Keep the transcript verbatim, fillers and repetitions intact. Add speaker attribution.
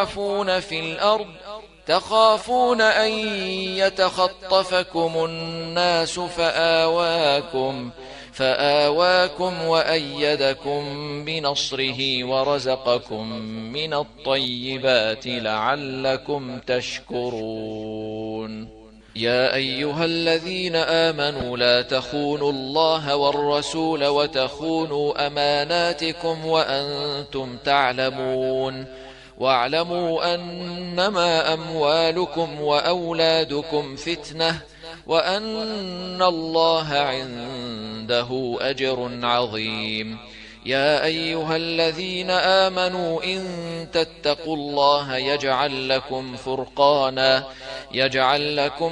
Speaker 1: تضعفون في الأرض تخافون أن يتخطفكم الناس فآواكم فآواكم وأيدكم بنصره ورزقكم من الطيبات لعلكم تشكرون. يا أيها الذين آمنوا لا تخونوا الله والرسول وتخونوا أماناتكم وأنتم تعلمون واعلموا أنما أموالكم وأولادكم فتنة وأن الله عنده أجر عظيم. يا أيها الذين آمنوا إن تتقوا الله يجعل لكم فرقانا يجعل لكم